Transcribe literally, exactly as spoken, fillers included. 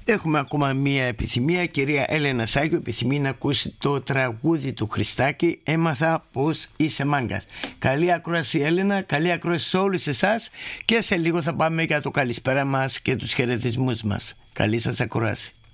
Έχουμε ακόμα μία επιθυμία. Κυρία Έλενα Σάγιο επιθυμεί να ακούσει το τραγούδι του Χριστάκη «Έμαθα πως είσαι μάγκας». Καλή ακρόαση Έλενα, καλή ακρόαση σε όλους εσάς και σε λίγο θα πάμε για το καλησπέρα μας και τους χαιρετισμούς μας. Καλή σας ακρόαση.